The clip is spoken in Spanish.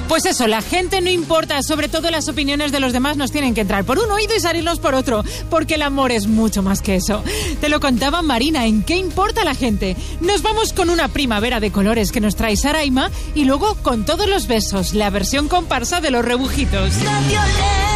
Pues eso, la gente no importa, sobre todo las opiniones de los demás nos tienen que entrar por un oído y salirnos por otro, porque el amor es mucho más que eso. Te lo contaba Marina, ¿en qué importa la gente? Nos vamos con una primavera de colores que nos trae Saraima y luego con todos los besos, la versión comparsa de Los Rebujitos. La